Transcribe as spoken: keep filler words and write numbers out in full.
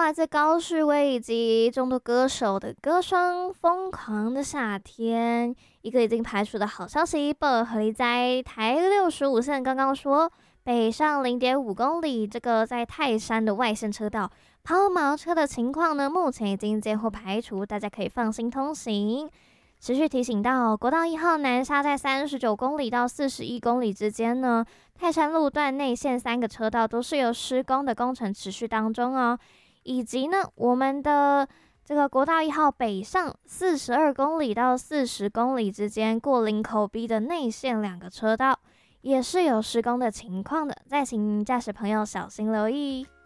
来自高旭威以及众多歌手的歌声，《疯狂的夏天》。一个已经排除的好消息，不合理在台六十五线刚刚说，北上零点五公里，这个在泰山的外线车道，抛锚车的情况呢，目前已经接获排除，大家可以放心通行。持续提醒到，国道一号南下在三十九公里到四十一公里之间呢，泰山路段内线三个车道都是有施工的工程持续当中哦，以及呢，我们的这个国道一号北上四十二公里到四十公里之间过林口 B 的内线两个车道也是有施工的情况的，再请驾驶朋友小心留意。